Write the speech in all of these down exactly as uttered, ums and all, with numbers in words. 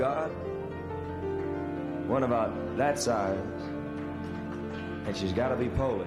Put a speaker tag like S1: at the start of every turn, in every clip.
S1: got one about that size, and she's got to be Polish.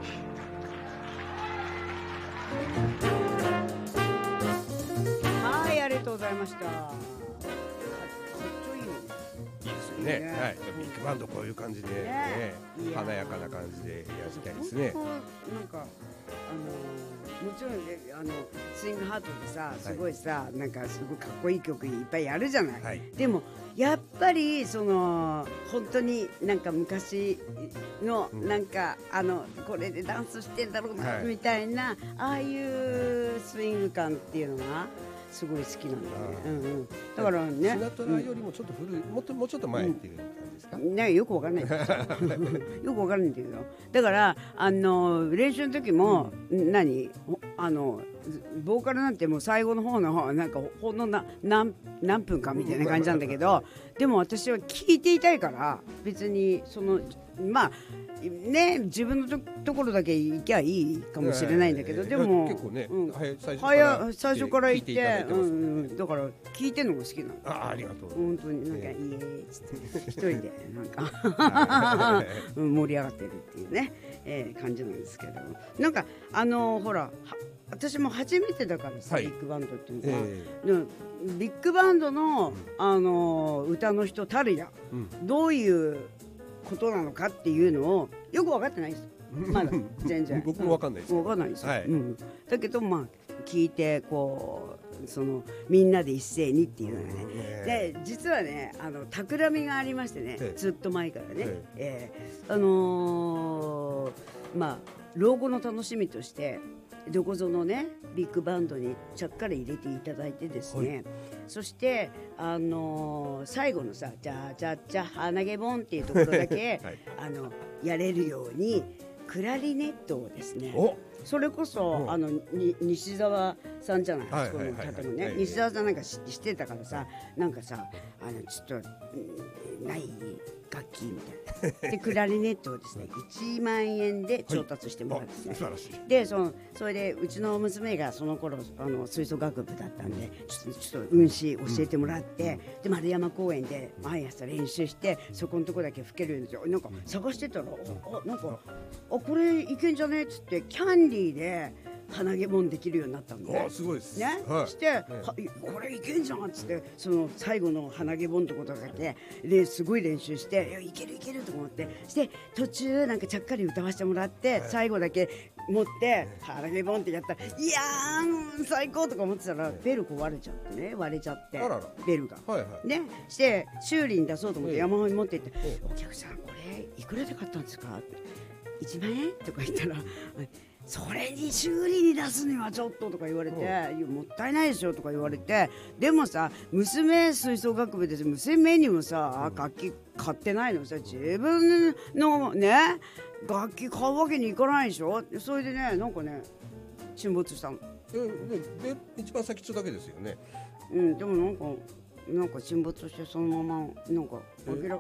S2: はい、ありがとうございました。かっちょいいよね。
S3: いいですよね。はい。ビッグバンドこういう感じで、ねね、華やかな感じでやりたいですね。
S2: なんかあのもちろんね、あのスイングハートでさ、すごいさ、はい、なんかすごいかっこいい曲いっぱいやるじゃない。はい、でもやっぱりその本当になんか昔のなんか、うん、あのこれでダンスしてんだろうな、はい、みたいなああいうスイング感っていうのがすごい好きなんだよね。うんうん、だからね。
S3: シナトラよりもちょっと古い、もっともうちょっと前っていう感じですか。
S2: うん、ね、よくわかんないよくわかんないんだけど、だからあの練習の時も、うん、何あのボーカルなんてもう最後の方の方なんかほんのな何何分かみたいな感じなんだけど、でも私は聞いていたいから別にそのまあね、自分の と, ところだけ行きゃいいかもしれないんだけど、えー、でも
S3: 結構ね、うん、最
S2: 初から行って、うんうん、だから聞いてるのが好きなの。
S3: あ、ありがとう。
S2: 本当になんか、えー、イエーイっつって一人でなんか盛り上がってるっていうね、えー、感じなんですけど、なんかあのー、ほら私も初めてだからさ、はい、ビッグバンドっていうのは、えー、ビッグバンドの、うん、あのー、歌の人たるや、うん、どういうことなのかっていうのをよく分かってないですまだ全然
S3: 僕も分かんないです、
S2: うん、分かんないです、はい、うん、だけどまあ聞いてこうそのみんなで一斉にっていうのがね、うん、で実はねあの企みがありましてね、ええ、ずっと前からね、えええー、あのー、まあ老後の楽しみとしてどこぞのねビッグバンドにちゃっかり入れていただいてですね、はい、そしてあのー、最後のさじゃあじゃあじゃあ鼻毛ボンっていうところだけ、はい、あのやれるようにクラリネットをですね、それこそあのに西澤さんじゃない、はい、そこの建物ね、はい、西澤さんなんか知ってたからさ、なんかさあのちょっとない楽器みたいなでクラリネットをですねいちまんえんで調達してもらうんですね、はい、でそのそれでうちの娘がその頃あの吹奏楽部だったんでちょっとちょっと運指教えてもらって、うん、で丸山公園で毎朝練習してそこのとこだけ吹けるんですよ。なんか探してたら、あなんかあこれいけんじゃねっつってキャンディーで鼻毛もんできるようになったんで、
S3: あすごいです
S2: ね、はい、して、ね、これいけんじゃんっつってその最後の鼻毛もんってことだけですごい練習していやいけるいけると思ってして途中なんかちゃっかり歌わせてもらって、はい、最後だけ持って鼻毛もんってやったらいやー最高とか思ってたらベル壊れちゃってね割れちゃって
S3: あらら
S2: ベルが、はいはい、ねして修理に出そうと思って山に持って行って、ええ、お客さんこれいくらで買ったんですかいちまんえんとか言ったらそれに修理に出すにはちょっととか言われて、いやもったいないでしょとか言われて、でもさ娘吹奏楽部で娘にもさ楽器買ってないのさ自分のね楽器買うわけにいかないでしょ。それでねなんかね沈没したの。
S3: えで一番先っちょだけですよね。
S2: うんでもなんかなんか沈没してそのままなんか諦めちゃった。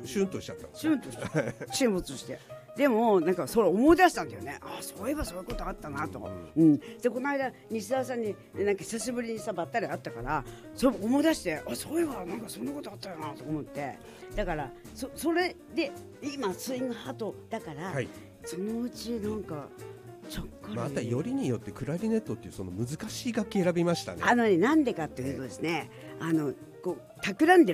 S3: シュンとしちゃったんです
S2: シュンとしちゃった沈没してでもなんかそれ思い出したんだよね。あそういえばそういうことあったなと、うんうん、でこの間西澤さんになんか久しぶりにさばったり会ったからそれ思い出してあそういえばなんかそんなことあったよなと思ってだから そ, それで今スイングハートだから、はい、そのうちなんかちょっかり
S3: またよりによってクラリネットっていうその難しい楽器選びましたね。
S2: あのねなんでかっていうとですね、えー、あのこう企んで